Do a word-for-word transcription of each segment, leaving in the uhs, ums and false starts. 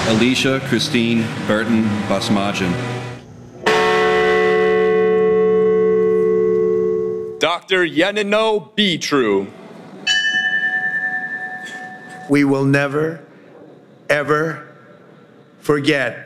Alicia Christine Burton Basmajian. Doctor Yenino B. True. We will never, ever forget.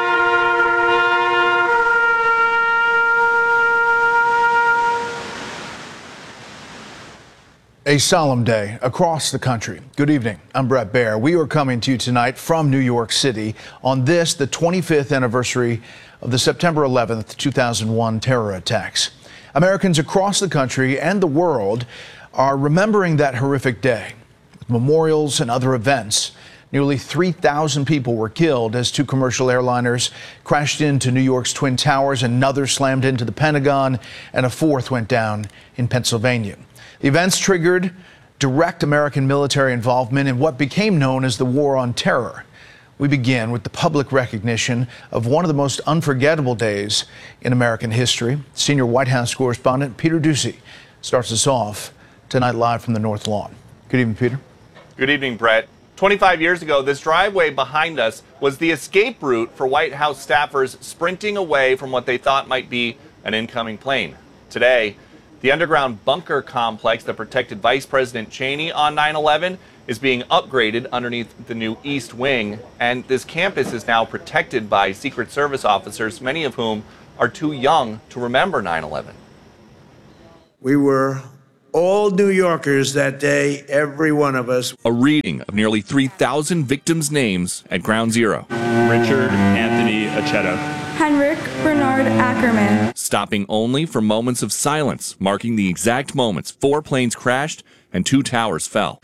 A solemn day across the country. Good evening. I'm Brett Baer. We are coming to you tonight from New York City on this, the twenty-fifth anniversary of the September eleventh, two thousand one terror attacks. Americans across the country and the world are remembering that horrific day with memorials and other events. Nearly three thousand people were killed as two commercial airliners crashed into New York's Twin Towers, another slammed into the Pentagon, and a fourth went down in Pennsylvania. The events triggered direct American military involvement in what became known as the War on Terror. We begin with the public recognition of one of the most unforgettable days in American history. Senior White House correspondent Peter Doocy starts us off tonight live from the North Lawn. Good evening, Peter. Good evening, Brett. twenty-five years ago, this driveway behind us was the escape route for White House staffers sprinting away from what they thought might be an incoming plane. Today, the underground bunker complex that protected Vice President Cheney on nine eleven is being upgraded underneath the new East Wing, and this campus is now protected by Secret Service officers, many of whom are too young to remember nine eleven. We were all New Yorkers that day, every one of us. A reading of nearly three thousand victims' names at Ground Zero. Richard Anthony Aceto. Henrik Bernard Ackerman. Stopping only for moments of silence, marking the exact moments four planes crashed and two towers fell.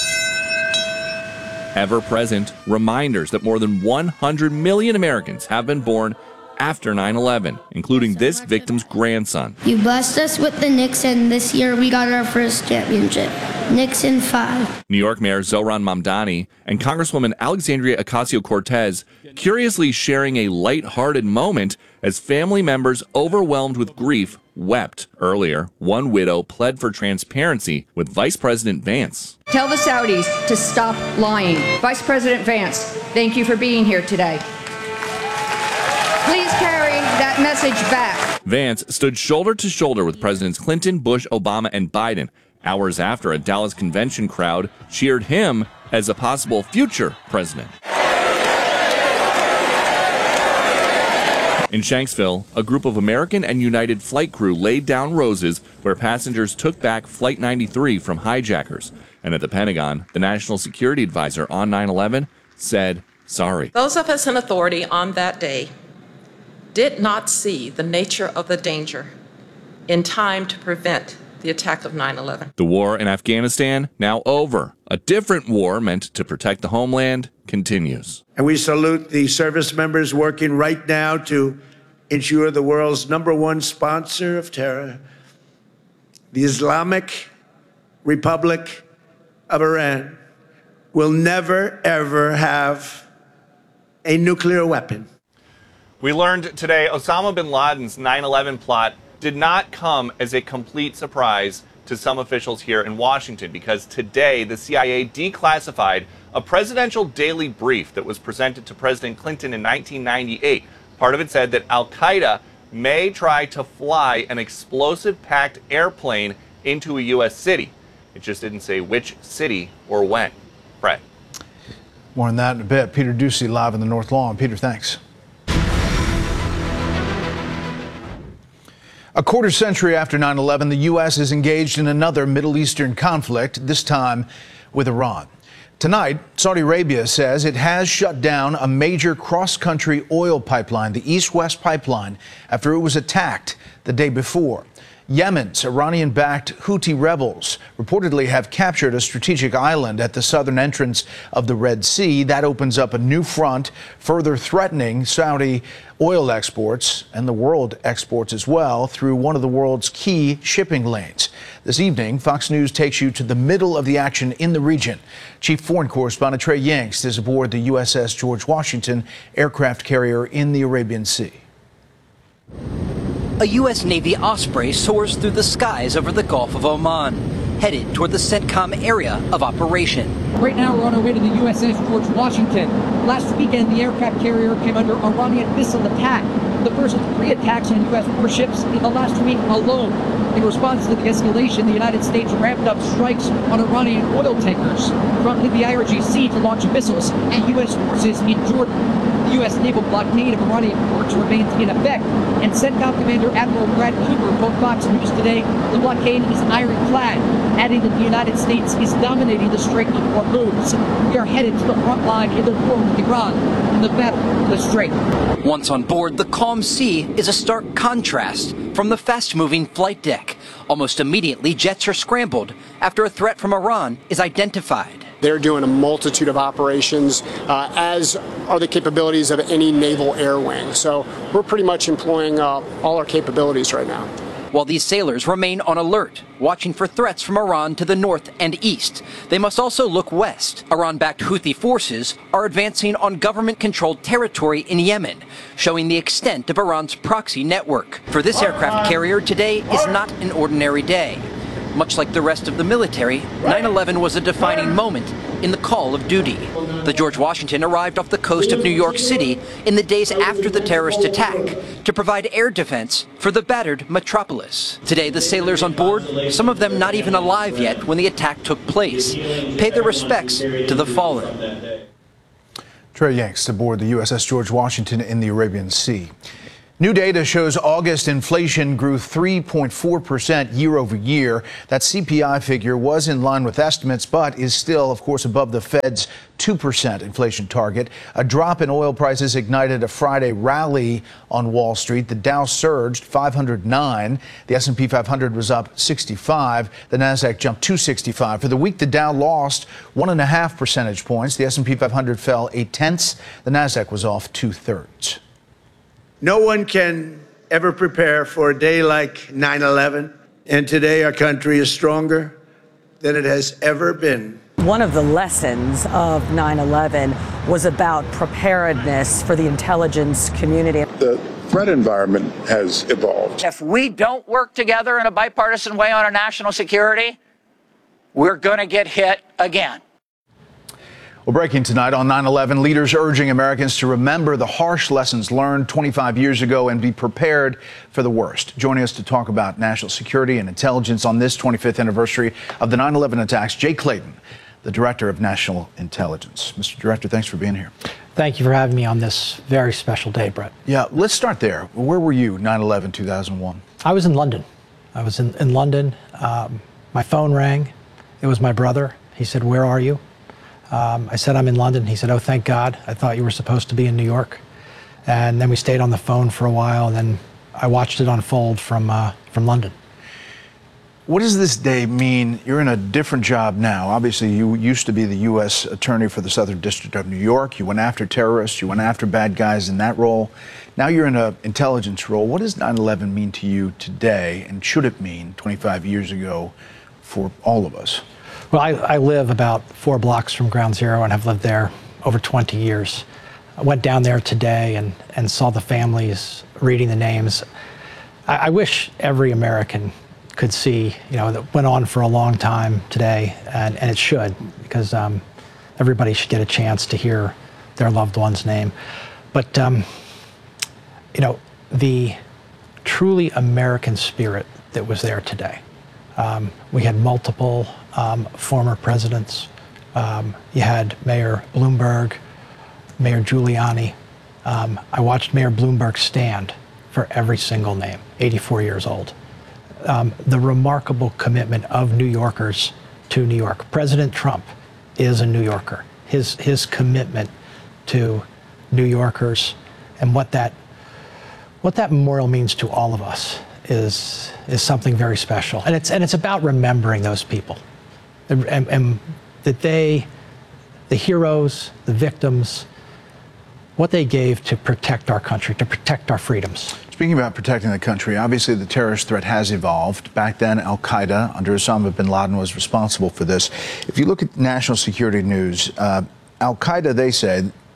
Ever present, reminders that more than one hundred million Americans have been born after nine eleven, including this victim's grandson. You blessed us with the Knicks, and this year we got our first championship. Knicks in five. New York Mayor Zohran Mamdani and Congresswoman Alexandria Ocasio-Cortez curiously sharing a lighthearted moment as family members overwhelmed with grief wept. Earlier, one widow pled for transparency with Vice President Vance. Tell the Saudis to stop lying. Vice President Vance, thank you for being here today. Please carry that message back. Vance stood shoulder to shoulder with Presidents Clinton, Bush, Obama, and Biden, hours after a Dallas convention crowd cheered him as a possible future president. In Shanksville, a group of American and United flight crew laid down roses where passengers took back Flight ninety-three from hijackers. And at the Pentagon, the National Security Advisor on nine eleven said sorry. Those of us in authority on that day did not see the nature of the danger in time to prevent the attack of nine eleven. The war in Afghanistan now over. A different war meant to protect the homeland continues. And we salute the service members working right now to ensure the world's number one sponsor of terror, the Islamic Republic of Iran, will never, ever have a nuclear weapon. We learned today Osama bin Laden's nine eleven plot did not come as a complete surprise to some officials here in Washington, because today the C I A declassified a presidential daily brief that was presented to President Clinton in nineteen ninety-eight. Part of it said that Al-Qaeda may try to fly an explosive-packed airplane into a U S city. It just didn't say which city or when. Brett. More on that in a bit. Peter Doocy live in the North Lawn. Peter, thanks. A quarter century after nine eleven, the U S is engaged in another Middle Eastern conflict, this time with Iran. Tonight, Saudi Arabia says it has shut down a major cross-country oil pipeline, the East-West Pipeline, after it was attacked the day before. Yemen's Iranian-backed Houthi rebels reportedly have captured a strategic island at the southern entrance of the Red Sea. That opens up a new front, further threatening Saudi oil exports and the world exports as well through one of the world's key shipping lanes. This evening, Fox News takes you to the middle of the action in the region. Chief Foreign Correspondent Trey Yingst is aboard the U S S George Washington aircraft carrier in the Arabian Sea. A U S Navy Osprey soars through the skies over the Gulf of Oman. headed toward the CENTCOM area of operation. Right now, we're on our way to the U S S George Washington. Last weekend, the aircraft carrier came under Iranian missile attack, the first of three attacks on U S warships in the last week alone. In response to the escalation, the United States ramped up strikes on Iranian oil tankers, prompting the I R G C to launch missiles at U S forces in Jordan. The U S naval blockade of Iranian ports remains in effect, and CENTCOM Commander Admiral Brad Cooper told Fox News today the blockade is ironclad, adding that the United States is dominating the Strait of Hormuz. We are headed to the front line in the war with Iran in the battle for the Strait. Once on board, the calm sea is a stark contrast from the fast-moving flight deck. Almost immediately, jets are scrambled after a threat from Iran is identified. They're doing a multitude of operations, uh, as are the capabilities of any naval air wing. So we're pretty much employing uh, all our capabilities right now. While these sailors remain on alert, watching for threats from Iran to the north and east, they must also look west. Iran-backed Houthi forces are advancing on government-controlled territory in Yemen, showing the extent of Iran's proxy network. For this aircraft carrier, today is not an ordinary day. Much like the rest of the military, nine eleven was a defining moment in the call of duty. The George Washington arrived off the coast of New York City in the days after the terrorist attack to provide air defense for the battered metropolis. Today, the sailors on board, some of them not even alive yet when the attack took place, pay their respects to the fallen. Trey Yanks aboard the U S S George Washington in the Arabian Sea. New data shows August inflation grew three point four percent year over year. That C P I figure was in line with estimates, but is still, of course, above the Fed's two percent inflation target. A drop in oil prices ignited a Friday rally on Wall Street. The Dow surged five hundred nine. The S and P five hundred was up sixty-five. The Nasdaq jumped two sixty-five. For the week, the Dow lost one and a half percentage points. The S and P five hundred fell eight tenths. The Nasdaq was off two thirds. No one can ever prepare for a day like nine eleven, and today our country is stronger than it has ever been. One of the lessons of nine eleven was about preparedness for the intelligence community. The threat environment has evolved. If we don't work together in a bipartisan way on our national security, we're going to get hit again. Well, breaking tonight on nine eleven, leaders urging Americans to remember the harsh lessons learned twenty-five years ago and be prepared for the worst. Joining us to talk about national security and intelligence on this twenty-fifth anniversary of the nine eleven attacks, Jay Clayton, the Director of National Intelligence. Mister Director, thanks for being here. Thank you for having me on this very special day, Brett. Yeah, let's start there. Where were you nine eleven two thousand one? I was in London. I was in, in London. Um, my phone rang. It was my brother. He said, "Where are you?" Um, I said, "I'm in London." He said, "Oh, thank God. I thought you were supposed to be in New York." And then we stayed on the phone for a while, and then I watched it unfold from, uh, from London. What does this day mean? You're in a different job now. Obviously, you used to be the U S Attorney for the Southern District of New York. You went after terrorists. You went after bad guys in that role. Now you're in an intelligence role. What does nine eleven mean to you today, and should it mean twenty-five years ago for all of us? Well, I, I live about four blocks from Ground Zero and have lived there over twenty years. I went down there today and, and saw the families reading the names. I, I wish every American could see, you know, that went on for a long time today, and, and it should, because um, everybody should get a chance to hear their loved one's name. But, um, you know, the truly American spirit that was there today. Um, we had multiple um, former presidents. Um, you had Mayor Bloomberg, Mayor Giuliani. Um, I watched Mayor Bloomberg stand for every single name, eighty-four years old. Um, the remarkable commitment of New Yorkers to New York. President Trump is a New Yorker. His, his commitment to New Yorkers and what that, what that memorial means to all of us is is something very special, and it's and it's about remembering those people, and, and, and that they, the heroes, the victims, what they gave to protect our country, to protect our freedoms. Speaking about protecting the country, obviously the terrorist threat has evolved. Back then, Al Qaeda under Osama bin Laden was responsible for this. If you look at national security news, uh, Al Qaeda, they say,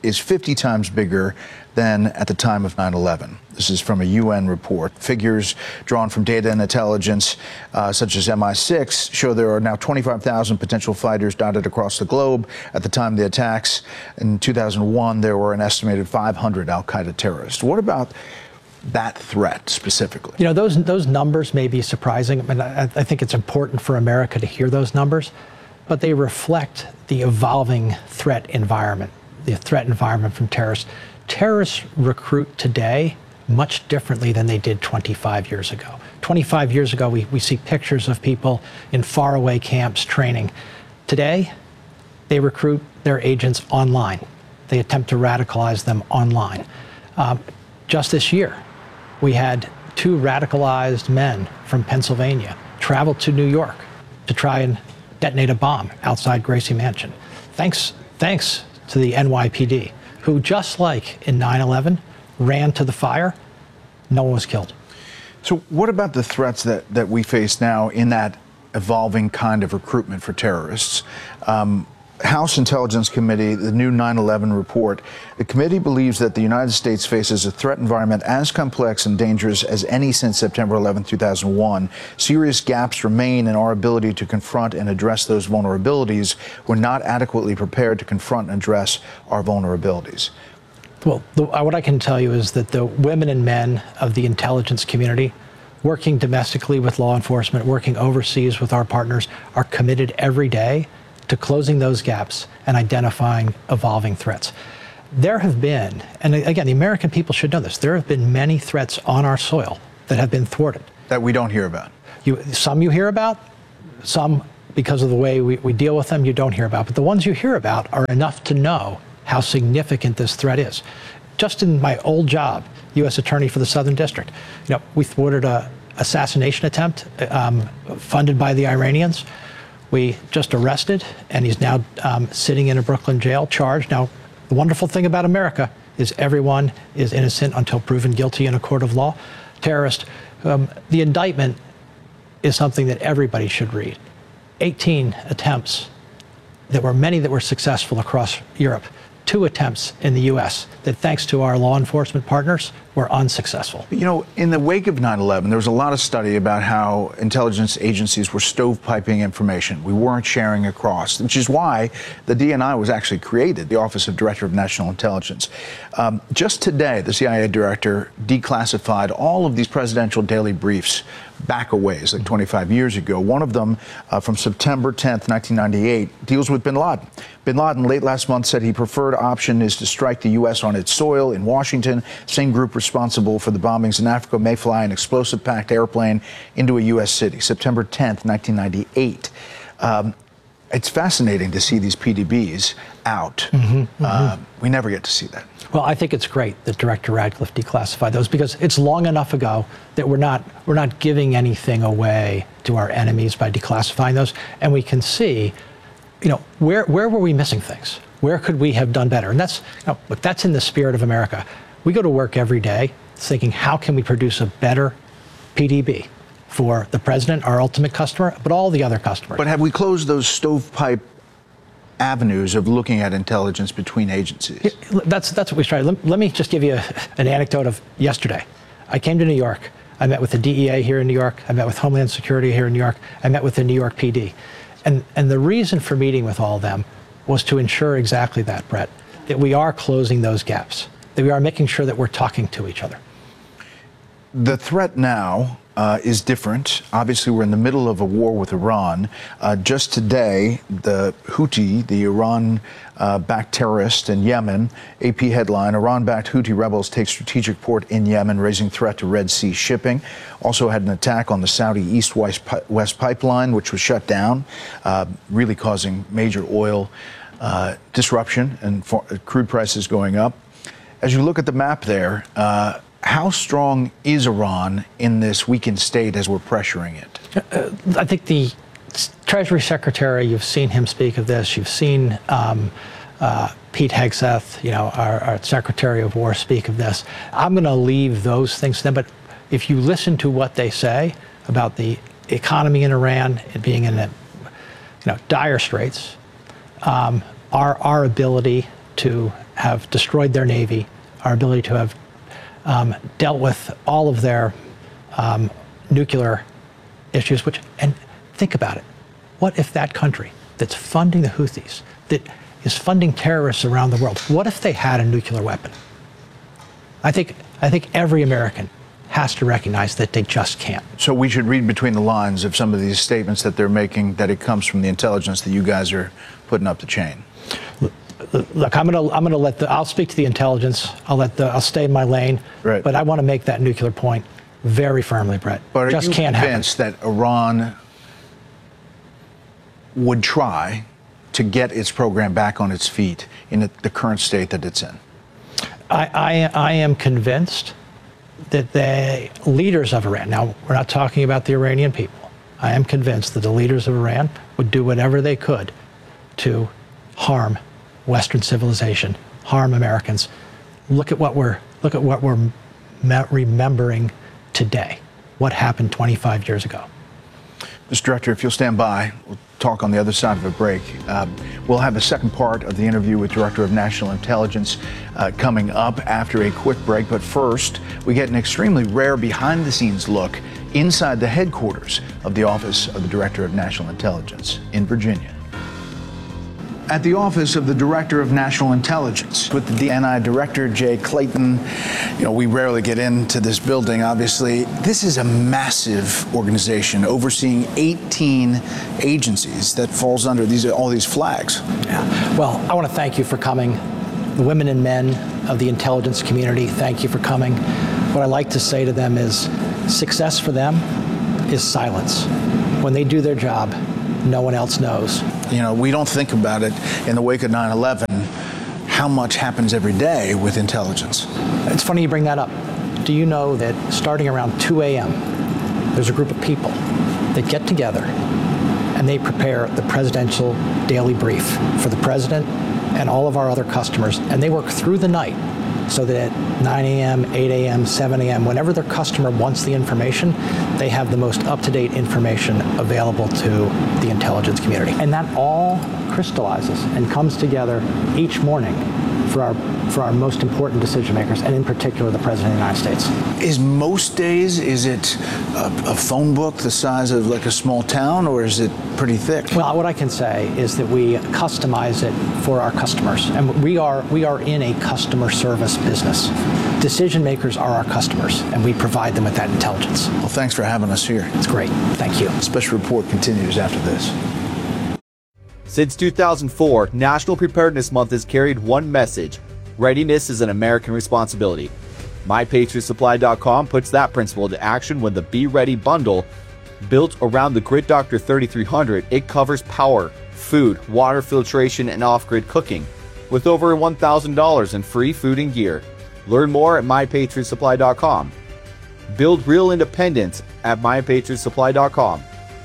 is fifty times bigger than at the time of nine eleven. This is from a U N report. Figures drawn from data and intelligence, uh, such as M I six, show there are now twenty-five thousand potential fighters dotted across the globe. At the time of the attacks in two thousand one, there were an estimated five hundred al-Qaeda terrorists. What about that threat specifically? You know, those those numbers may be surprising. I mean, I, I think it's important for America to hear those numbers, but they reflect the evolving threat environment, the threat environment from terrorists. Terrorists recruit today much differently than they did twenty-five years ago. twenty-five years ago, we, we see pictures of people in faraway camps training. Today, they recruit their agents online. They attempt to radicalize them online. Um, just this year, we had two radicalized men from Pennsylvania travel to New York to try and detonate a bomb outside Gracie Mansion. Thanks, thanks to the N Y P D, who, just like in nine eleven, ran to the fire. No one was killed. So what about the threats that, that we face now in that evolving kind of recruitment for terrorists? Um, House Intelligence Committee, the new nine eleven report, the committee believes that the United States faces a threat environment as complex and dangerous as any since September eleventh, two thousand one. Serious gaps remain in our ability to confront and address those vulnerabilities. We're not adequately prepared to confront and address our vulnerabilities. Well, the, what I can tell you is that the women and men of the intelligence community, working domestically with law enforcement, working overseas with our partners, are committed every day to closing those gaps and identifying evolving threats. There have been, and again, the American people should know this, there have been many threats on our soil that have been thwarted. That we don't hear about. You, some you hear about, some, because of the way we, we deal with them, you don't hear about. But the ones you hear about are enough to know how significant this threat is. Just in my old job, U S Attorney for the Southern District, you know, we thwarted a assassination attempt um, funded by the Iranians. We just arrested, and he's now um, sitting in a Brooklyn jail charged. Now, the wonderful thing about America is everyone is innocent until proven guilty in a court of law. Terrorist, um, the indictment is something that everybody should read. eighteen attempts. There were many that were successful across Europe. Two attempts in the U S that, thanks to our law enforcement partners, were unsuccessful. You know, in the wake of nine eleven, there was a lot of study about how intelligence agencies were stovepiping information. We weren't sharing across, which is why the D N I was actually created, the Office of Director of National Intelligence. Um, just today, the C I A director declassified all of these presidential daily briefs back a ways, like twenty-five years ago. One of them, uh, from September tenth, nineteen ninety-eight, deals with bin Laden. Bin Laden late last month said he preferred option is to strike the U S on its soil in Washington. Same group responsible for the bombings in Africa may fly an explosive-packed airplane into a U S city. September tenth, nineteen ninety-eight. Um, it's fascinating to see these P D Bs out. Mm-hmm, mm-hmm. Uh, we never get to see that. Well, I think it's great that Director Radcliffe declassified those, because it's long enough ago that we're not we're not giving anything away to our enemies by declassifying those, and we can see, you know, where where were we missing things? Where could we have done better? And that's, you know, look, that's in the spirit of America. We go to work every day thinking, how can we produce a better P D B for the president, our ultimate customer, but all the other customers? But have we closed those stovepipe avenues of looking at intelligence between agencies? Yeah, that's that's what we tried. Let, let me just give you a, an anecdote of yesterday. I came to New York. I met with the D E A here in New York. I met with Homeland Security here in New York. I met with the New York P D. And, and the reason for meeting with all of them was to ensure exactly that, Brett, that we are closing those gaps, that we are making sure that we're talking to each other. The threat now uh, is different. Obviously, we're in the middle of a war with Iran. Uh, just today, the Houthi, the Iran-backed uh, terrorist in Yemen, A P headline, Iran-backed Houthi rebels take strategic port in Yemen, raising threat to Red Sea shipping. Also had an attack on the Saudi East-West pipeline, which was shut down, uh, really causing major oil uh, disruption and for, uh, crude prices going up. As you look at the map there, uh, how strong is Iran in this weakened state as we're pressuring it? Uh, I think the Treasury Secretary, you've seen him speak of this. You've seen um, uh, Pete Hegseth, you know, our, our Secretary of War, speak of this. I'm going to leave those things to them. But if you listen to what they say about the economy in Iran, it being in a, you know, dire straits, um, our our ability to have destroyed their Navy, our ability to have um, dealt with all of their um, nuclear issues, which, and think about it. What if that country that's funding the Houthis, that is funding terrorists around the world, what if they had a nuclear weapon? I think, I think every American has to recognize that they just can't. So we should read between the lines of some of these statements that they're making, that it comes from the intelligence that you guys are putting up the chain. Look, I'm gonna, I'm gonna let the, I'll speak to the intelligence. I'll let the, I'll stay in my lane. Right. But I want to make that nuclear point very firmly, Brett. But are just you can't convinced happen. that Iran would try to get its program back on its feet in the current state that it's in? I, I, I am convinced that the leaders of Iran, now we're not talking about the Iranian people, I am convinced that the leaders of Iran would do whatever they could to harm Western civilization, harm Americans. Look at what we're, look at what we're me- remembering today, what happened twenty-five years ago. Mister Director, if you'll stand by, we'll talk on the other side of a break. Uh, we'll have the second part of the interview with Director of National Intelligence uh, coming up after a quick break. But first, we get an extremely rare behind-the-scenes look inside the headquarters of the Office of the Director of National Intelligence in Virginia. At the Office of the Director of National Intelligence with the D N I Director, Jay Clayton. You know, we rarely get into this building, obviously. This is a massive organization overseeing eighteen agencies that falls under these all these flags. Yeah. Well, I want to thank you for coming. The women and men of the intelligence community, thank you for coming. What I like to say to them is success for them is silence. When they do their job, no one else knows. You know, we don't think about it in the wake of nine eleven, how much happens every day with intelligence. It's funny you bring that up. Do you know that starting around two a.m., there's a group of people that get together and they prepare the presidential daily brief for the president and all of our other customers, and they work through the night so that at nine a.m., eight a.m., seven a.m., whenever their customer wants the information, they have the most up-to-date information available to the intelligence community. And that all crystallizes and comes together each morning for our for our most important decision makers, and in particular, the President of the United States. Is most days, is it a, a phone book the size of like a small town, or is it pretty thick? Well, what I can say is that we customize it for our customers, and we are we are in a customer service business. Decision makers are our customers, and we provide them with that intelligence. Well, thanks for having us here. It's great. Thank you. Special report continues after this. Since two thousand four, National Preparedness Month has carried one message: readiness is an American responsibility. My Patriot Supply dot com puts that principle into action when the Be Ready bundle, built around the Grid Doctor thirty-three hundred, it covers power, food, water filtration, and off-grid cooking, with over one thousand dollars in free food and gear. Learn more at My Patriot Supply dot com. Build real independence at My Patriot Supply dot com.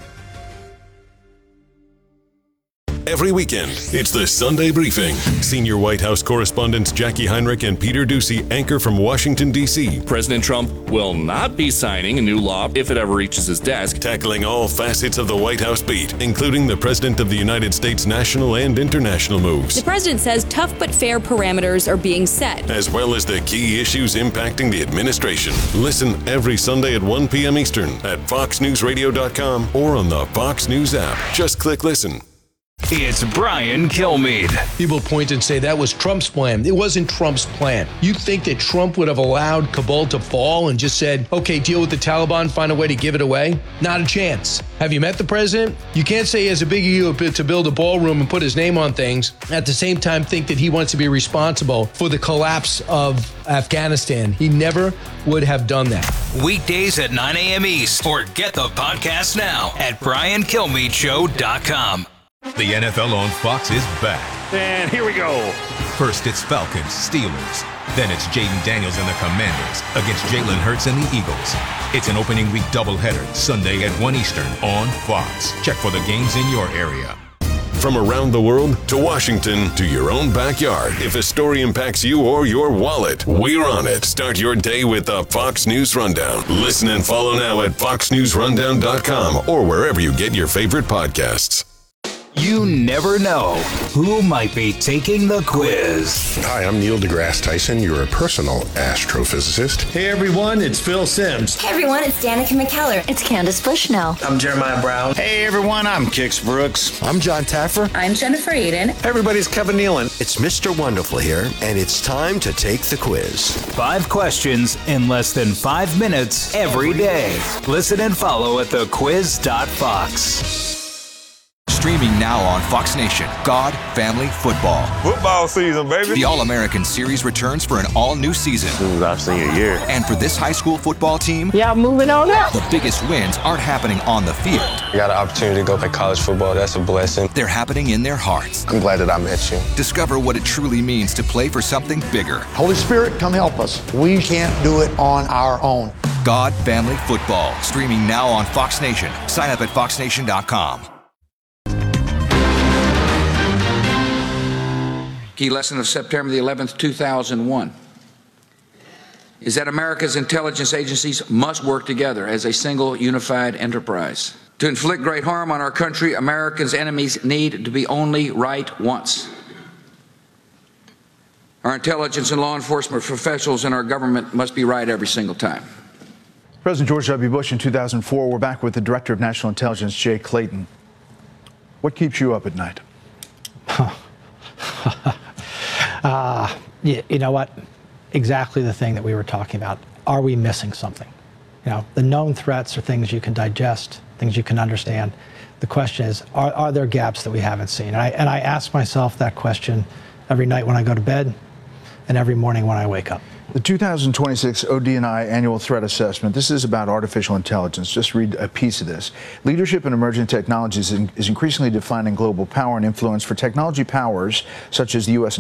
Every weekend, it's the Sunday Briefing. Senior White House correspondents Jackie Heinrich and Peter Doocy anchor from Washington, D C President Trump will not be signing a new law if it ever reaches his desk. Tackling all facets of the White House beat, including the President of the United States national and international moves. The president says tough but fair parameters are being set, as well as the key issues impacting the administration. Listen every Sunday at one p.m. Eastern at fox news radio dot com or on the Fox News app. Just click listen. It's Brian Kilmeade. People point and say that was Trump's plan. It wasn't Trump's plan. You think that Trump would have allowed Kabul to fall and just said, okay, deal with the Taliban, find a way to give it away? Not a chance. Have you met the president? You can't say he has a big ego to build a ballroom and put his name on things, at the same time think that he wants to be responsible for the collapse of Afghanistan. He never would have done that. Weekdays at nine a.m. East, or get the podcast now at brian kilmeade show dot com. The N F L on Fox is back. And here we go. First, it's Falcons, Steelers. Then it's Jaden Daniels and the Commanders against Jalen Hurts and the Eagles. It's an opening week doubleheader, Sunday at one Eastern on Fox. Check for the games in your area. From around the world to Washington to your own backyard, if a story impacts you or your wallet, we're on it. Start your day with the Fox News Rundown. Listen and follow now at fox news rundown dot com or wherever you get your favorite podcasts. You never know who might be taking the quiz. Hi, I'm Neil deGrasse Tyson, your personal astrophysicist. Hey everyone, it's Phil Simms. Hey everyone, it's Danica McKellar. It's Candace Bushnell. I'm Jeremiah Brown. Hey everyone, I'm Kix Brooks. I'm John Taffer. I'm Jennifer Aiden. Hey everybody's Kevin Nealon. It's Mister Wonderful here, and it's time to take the quiz. Five questions in less than five minutes every day. Listen and follow at the quiz dot fox. Streaming now on Fox Nation, God, Family, Football. Football season, baby. The All-American Series returns for an all-new season. This is our senior year. And for this high school football team, yeah, moving on up. The biggest wins aren't happening on the field. I got an opportunity to go play college football. That's a blessing. They're happening in their hearts. I'm glad that I met you. Discover what it truly means to play for something bigger. Holy Spirit, come help us. We can't do it on our own. God, Family, Football. Streaming now on Fox Nation. Sign up at fox nation dot com. Key lesson of September the eleventh, two thousand one is that America's intelligence agencies must work together as a single unified enterprise. To inflict great harm on our country, America's enemies need to be only right once. Our intelligence and law enforcement professionals in our government must be right every single time. President George W. Bush in two thousand four, we're back with the Director of National Intelligence, Jay Clayton. What keeps you up at night? uh, you, you know what? Exactly the thing that we were talking about. Are we missing something? You know, the known threats are things you can digest, things you can understand. The question is, are, are there gaps that we haven't seen? And I, and I ask myself that question every night when I go to bed and every morning when I wake up. The two thousand twenty-six O D and I Annual Threat Assessment, this is about artificial intelligence. Just read a piece of this. Leadership in emerging technologies is increasingly defining global power and influence for technology powers such as the U S